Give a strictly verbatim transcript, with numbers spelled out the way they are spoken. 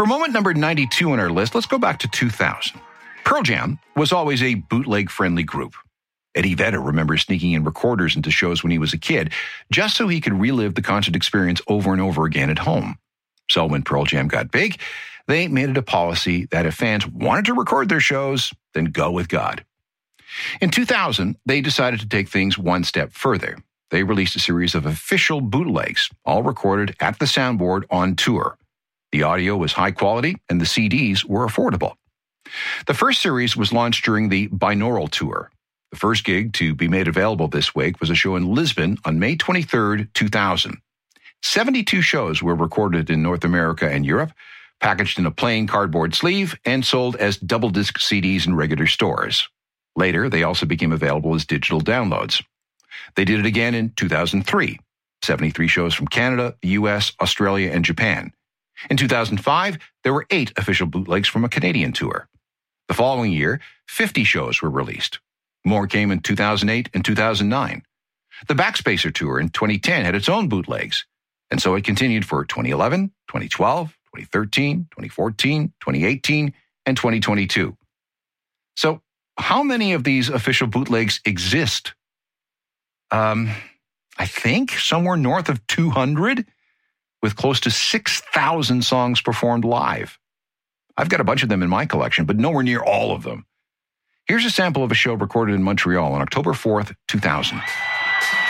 For moment number ninety-two on our list, let's go back to two thousand. Pearl Jam was always a bootleg-friendly group. Eddie Vedder remembers sneaking in recorders into shows when he was a kid, just so he could relive the concert experience over and over again at home. So when Pearl Jam got big, they made it a policy that if fans wanted to record their shows, then go with God. In two thousand, they decided to take things one step further. They released a series of official bootlegs, all recorded at the soundboard on tour. The audio was high quality, and the C Ds were affordable. The first series was launched during the Binaural Tour. The first gig to be made available this week was a show in Lisbon on May twenty-third, two thousand. seventy-two shows were recorded in North America and Europe, packaged in a plain cardboard sleeve, and sold as double-disc C Ds in regular stores. Later, they also became available as digital downloads. They did it again in two thousand three, seventy-three shows from Canada, the U S, Australia, and Japan. In two thousand five, there were eight official bootlegs from a Canadian tour. The following year, fifty shows were released. More came in two thousand eight and two thousand nine. The Backspacer Tour in twenty ten had its own bootlegs, and so it continued for twenty eleven, twenty twelve, twenty thirteen, twenty fourteen, twenty eighteen, and twenty twenty-two. So, how many of these official bootlegs exist? Um, I think somewhere north of two hundred, with close to six thousand songs performed live. I've got a bunch of them in my collection, but nowhere near all of them. Here's a sample of a show recorded in Montreal on October fourth, two thousand.